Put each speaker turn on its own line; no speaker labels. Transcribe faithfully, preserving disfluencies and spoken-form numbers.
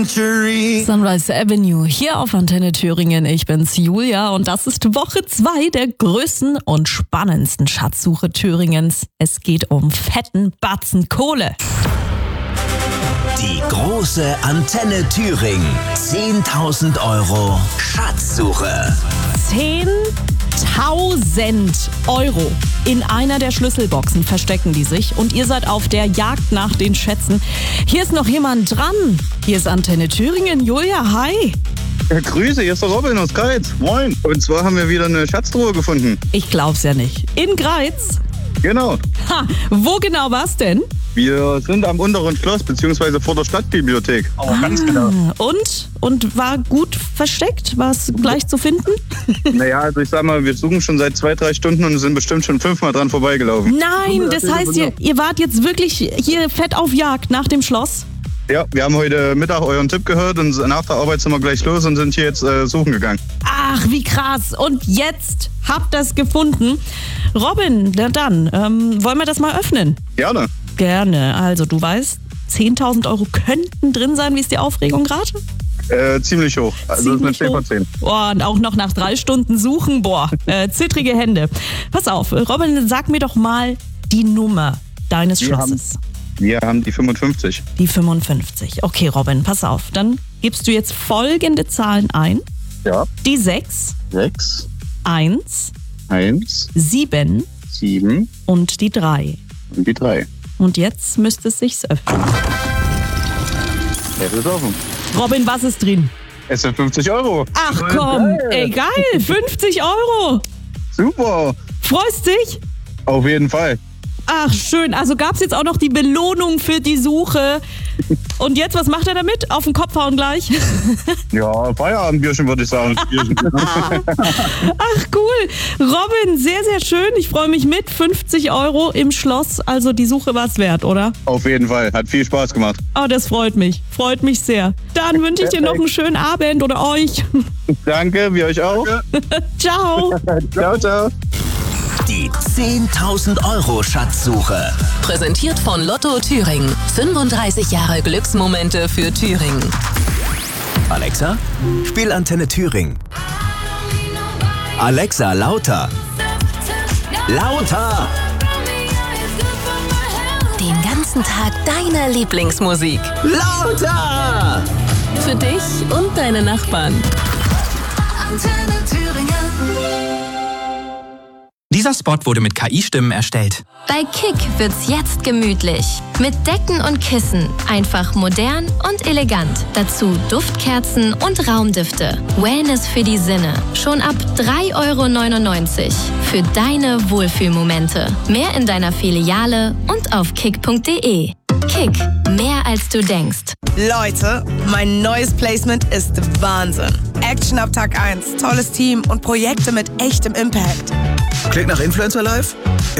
Sunrise Avenue hier auf Antenne Thüringen. Ich bin's, Julia, und das ist Woche zwei der größten und spannendsten Schatzsuche Thüringens. Es geht um fetten Batzen Kohle.
Die große Antenne Thüringen. zehntausend Euro Schatzsuche.
zehntausend Euro. In einer der Schlüsselboxen verstecken die sich und ihr seid auf der Jagd nach den Schätzen. Hier ist noch jemand dran. Hier ist Antenne Thüringen. Julia, hi.
Ja, Grüße, hier ist der Robin aus Greiz. Moin. Und zwar haben wir wieder eine Schatztruhe gefunden.
Ich glaub's ja nicht. In Greiz?
Genau.
Ha, wo genau war's denn?
Wir sind am unteren Schloss, beziehungsweise vor der Stadtbibliothek.
Oh, ah, ganz genau. Und? Und war gut versteckt? War es gleich zu finden?
Naja, also ich sag mal, wir suchen schon seit zwei, drei Stunden und sind bestimmt schon fünfmal dran vorbeigelaufen.
Nein, das heißt, ihr, ihr wart jetzt wirklich hier fett auf Jagd nach dem Schloss?
Ja, wir haben heute Mittag euren Tipp gehört und nach der Arbeit sind wir gleich los und sind hier jetzt äh, suchen gegangen.
Ach, wie krass. Und jetzt habt ihr es gefunden. Robin, na dann, ähm, wollen wir das mal öffnen?
Gerne.
Gerne. Also, du weißt, zehntausend Euro könnten drin sein. Wie ist die Aufregung gerade?
Äh, ziemlich hoch. Also
ziemlich
das ist eine zehn von zehn.
Boah, und auch noch nach drei Stunden suchen. Boah, äh, zittrige Hände. Pass auf, Robin, sag mir doch mal die Nummer deines
Wir
Schlosses.
Haben, wir haben die fünfundfünfzig.
Die fünfundfünfzig. Okay, Robin, pass auf. Dann gibst du jetzt folgende Zahlen ein.
Ja.
Die sechs.
sechs.
eins.
eins.
sieben.
sieben.
Und die drei.
Und die drei.
Und jetzt müsste es sich öffnen.
Es ist offen.
Robin, was ist drin?
Es sind fünfzig Euro.
Ach komm, geil. Ey geil, fünfzig Euro.
Super.
Freust dich?
Auf jeden Fall.
Ach schön, also gab es jetzt auch noch die Belohnung für die Suche. Und jetzt, was macht er damit? Auf den Kopf hauen gleich?
Ja, Feierabendbierchen würde ich sagen.
Ach cool. Robin, sehr, sehr schön. Ich freue mich mit. fünfzig Euro im Schloss. Also die Suche war es wert, oder?
Auf jeden Fall. Hat viel Spaß gemacht.
Oh, das freut mich. Freut mich sehr. Dann wünsche ich dir noch einen schönen Abend oder euch.
Danke, wir euch auch.
Ciao.
Ciao, ciao.
Die zehntausend Euro Schatzsuche.
Präsentiert von Lotto Thüringen. fünfunddreißig Jahre Glücksmomente für Thüringen.
Alexa, spiel Antenne Thüringen. Alexa, lauter. Lauter.
Den ganzen Tag deine Lieblingsmusik.
Lauter.
Für dich und deine Nachbarn.
Antenne Thüringen.
Dieser Spot wurde mit K I-Stimmen erstellt.
Bei Kick wird's jetzt gemütlich. Mit Decken und Kissen. Einfach modern und elegant. Dazu Duftkerzen und Raumdüfte. Wellness für die Sinne. Schon ab drei Euro neunundneunzig. Für deine Wohlfühlmomente. Mehr in deiner Filiale und auf kick punkt de. Kick. Mehr als du denkst.
Leute, mein neues Placement ist Wahnsinn. Action ab Tag eins. Tolles Team und Projekte mit echtem Impact.
Klick nach Influencer Live